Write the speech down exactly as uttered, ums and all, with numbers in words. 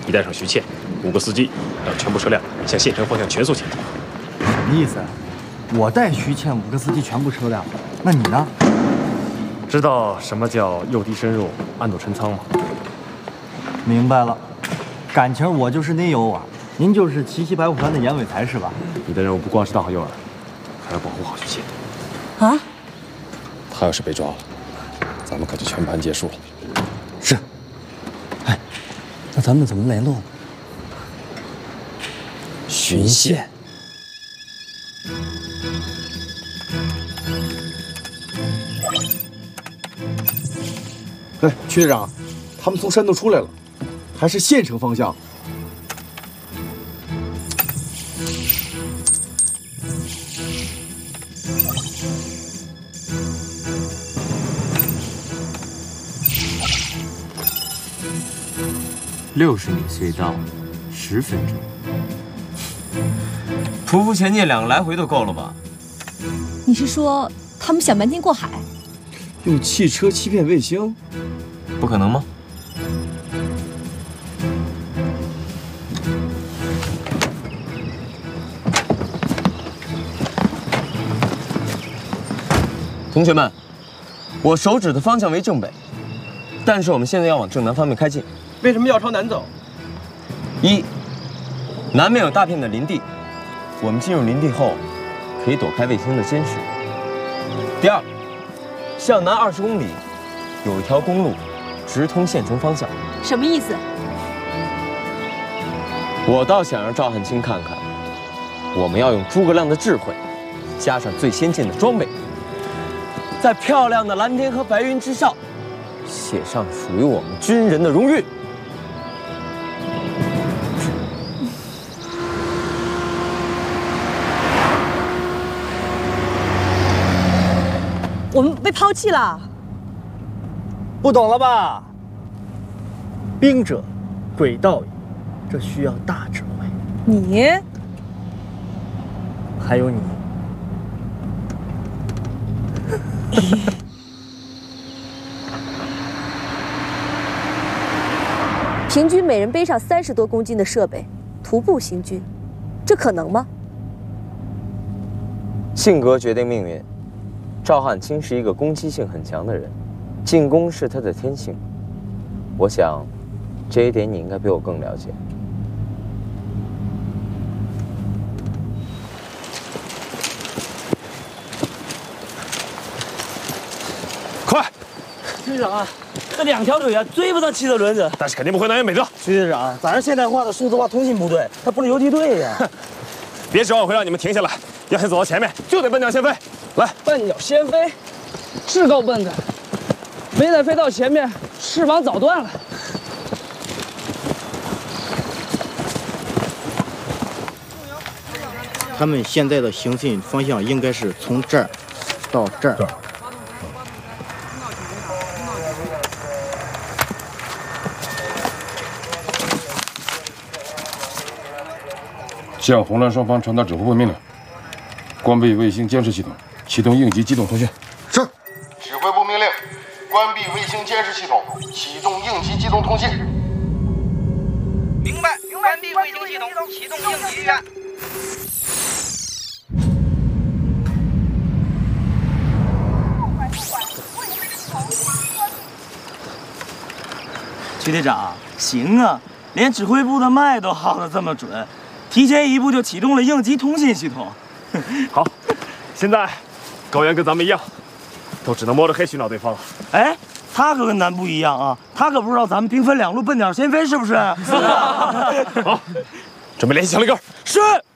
你带上徐倩，五个司机，让全部车辆向县城方向全速前进。 什么意思？我带徐倩五个司机全部车辆，那你呢？ 知道什么叫诱敌深入，暗度陈仓吗？ 明白了，感情我就是内忧啊，您就是奇袭白虎团的严伟才是吧？ 你的任务不光是大好诱饵，还要保护好徐倩。 啊？ 他要是被抓了，咱们可就全盘结束了。 是。哎，那咱们怎么联络呢？ 循线。 哎，区队长，他们从山洞出来了，还是县城方向。 六十米隧道，十分钟。匍匐前进两个来回就够了吧？ 你是说他们想瞒天过海？ 用汽车欺骗卫星？ 不可能吗？同学们，我手指的方向为正北，但是我们现在要往正南方面开进。 为什么要朝南走？ 一，南面有大片的林地，我们进入林地后，可以躲开卫星的监视。第二，向南二十公里，有一条公路，直通县城方向。 什么意思？ 我倒想让赵汉卿看看，我们要用诸葛亮的智慧，加上最先进的装备，在漂亮的蓝天和白云之上，写上属于我们军人的荣誉。 我们被抛弃了。 不懂了吧？兵者，诡道也，这需要大智慧。 你， 还有你。 平均每人背上三十多公斤的设备，徒步行军，这可能吗？ 性格决定命运。赵汉卿是一个攻击性很强的人，进攻是他的天性。我想，这一点你应该比我更了解。 快！ 区队长啊，这两条腿啊追不上汽车轮子， 但是肯定不会南辕北辙。 区队长，咱是现代化的数字化通信部队，它不是游击队呀。 别指望我会让你们停下来，要想走到前面，就得笨鸟先飞。来， 笨鸟先飞，是够笨的，没等飞到前面，翅膀早断了。 他们现在的行进方向应该是从这儿到这儿。 向红蓝双方传达指挥部命令：关闭卫星监视系统，启动应急机动通讯。 是。指挥部命令：关闭卫星监视系统，启动应急机动通信。 明白。关闭卫星系统，启动应急预案。 区队长，行啊，连指挥部的脉都号得这么准，提前一步就启动了应急通信系统。 好，现在高原跟咱们一样，都只能摸着黑寻找对方了。 哎，他可跟咱不一样啊，他可不知道咱们兵分两路，笨鸟先飞，是不是？ 是啊。好，准备联系小立根。 是。